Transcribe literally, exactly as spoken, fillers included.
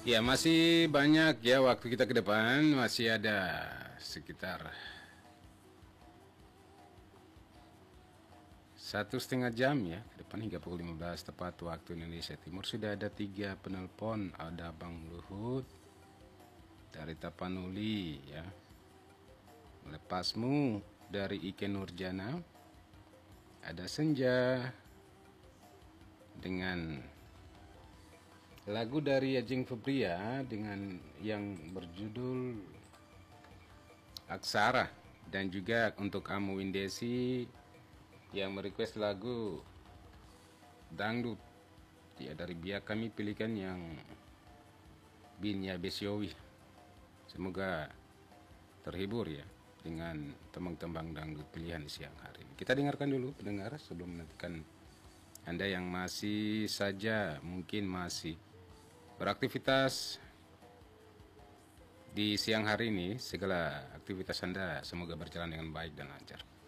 Ya, masih banyak ya waktu kita ke depan, masih ada sekitar satu setengah jam ya ke depan hingga pukul lima belas tepat waktu Indonesia Timur. Sudah ada tiga penelpon, ada Bang Luhut dari Tapanuli ya, Lepasmu dari Ike Nurjana, ada Senja dengan lagu dari Ajeng Febria dengan yang berjudul Aksara, dan juga untuk Amu Windesi yang merequest lagu dangdut ya dari Biak Kami pilihkan yang Binya Besiowi. Semoga terhibur ya dengan tembang-tembang dangdut pilihan di siang hari ini. Kita dengarkan dulu pendengar sebelum menantikan Anda yang masih saja mungkin masih beraktivitas di siang hari ini. Segala aktivitas Anda semoga berjalan dengan baik dan lancar.